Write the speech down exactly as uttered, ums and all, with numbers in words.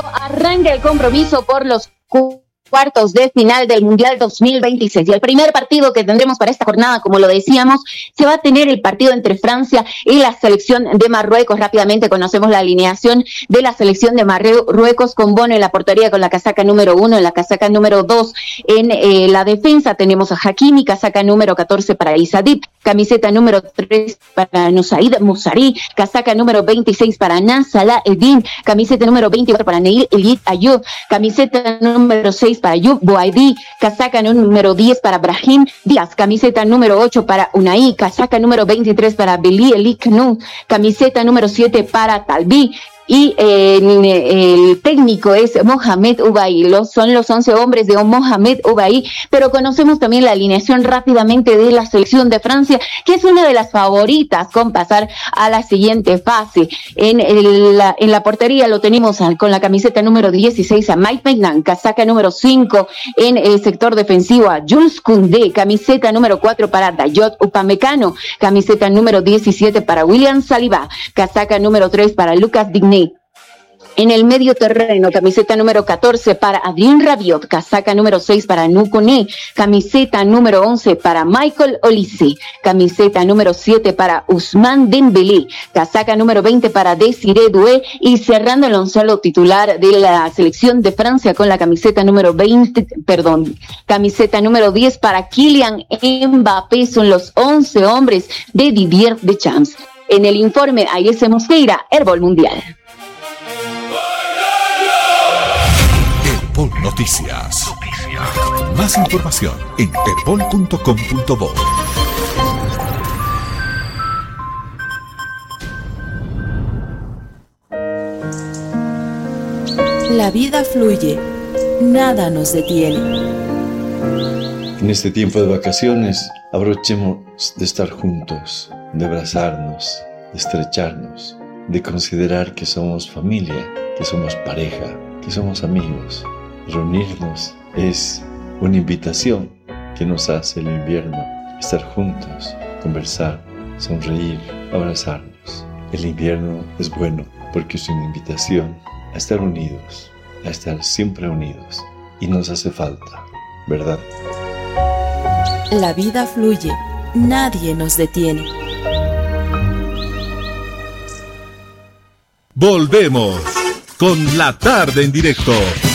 Arranca el compromiso por los cuartos de final del Mundial dos mil veintiséis. Y el primer partido que tendremos para esta jornada, como lo decíamos, se va a tener el partido entre Francia y la selección de Marruecos. Rápidamente conocemos la alineación de la selección de Marruecos, con Bono en la portería con la casaca número uno, en la casaca número dos en eh, la defensa tenemos a Hakimi, casaca número catorce para Isadib, camiseta número tres para Nusaid Musari, casaca número veintiséis para Nansala Edin, camiseta número veinticuatro para Neil Elit Ayub, camiseta número seis para Ayub Boaidi, casaca número diez para Brahim Díaz, camiseta número ocho para Unai, casaca número veintitrés para Beli Eliknu, camiseta número siete para Talbi. Y eh, el técnico es Mohamed Ubay, los, son los once hombres de Mohamed Ubay, pero conocemos también la alineación rápidamente de la selección de Francia, que es una de las favoritas con pasar a la siguiente fase. En, el, la, en la portería lo tenemos a, con la camiseta número dieciséis a Mike Maignan, casaca número cinco en el sector defensivo a Jules Koundé, camiseta número cuatro para Dayot Upamecano, camiseta número diecisiete para William Saliba, casaca número tres para Lucas Digne. En el medio terreno, camiseta número catorce para Adrien Rabiot, casaca número seis para Nukone, camiseta número once para Michael Olise, camiseta número siete para Ousmane Dembélé, casaca número veinte para Desiré Doué, y cerrando el onceno titular de la selección de Francia con la camiseta número veinte, perdón, camiseta número diez para Kylian Mbappé. Son los once hombres de Didier Deschamps. En el informe A S Mosqueira, Herbol Mundial. Herbol Noticias. Noticias. Más información en herbol punto com punto bo. La vida fluye, nada nos detiene. En este tiempo de vacaciones, aprovechemos de estar juntos, de abrazarnos, de estrecharnos, de considerar que somos familia, que somos pareja, que somos amigos. Reunirnos es una invitación que nos hace el invierno, estar juntos, conversar, sonreír, abrazarnos. El invierno es bueno porque es una invitación a estar unidos, a estar siempre unidos, y nos hace falta, ¿verdad? La vida fluye, nadie nos detiene. Volvemos con La Tarde en Directo